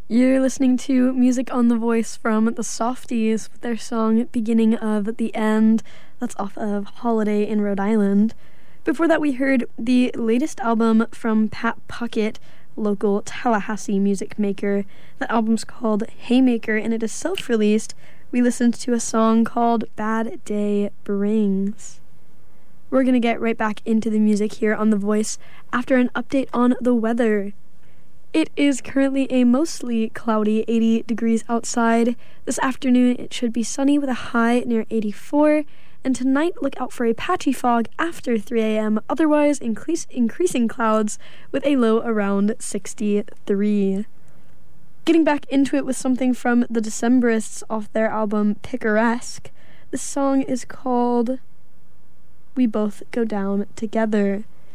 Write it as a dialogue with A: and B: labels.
A: You're listening to Music on the Voice from the Softies with their song Beginning of the End. That's off of Holiday in Rhode Island. Before that, we heard the latest album from Pat Puckett, local Tallahassee music maker. That album's called Haymaker, and it is self-released. We listened to a song called Bad Day Brings. We're going to get right back into the music here on The Voice after an update on the weather. It is currently a mostly cloudy 80 degrees outside. This afternoon it should be sunny with a high near 84. And tonight look out for a patchy fog after 3 a.m. Otherwise increasing clouds with a low around 63. Getting back into it with something from the Decemberists off their album Picaresque. This song is called We Both Go Down Together.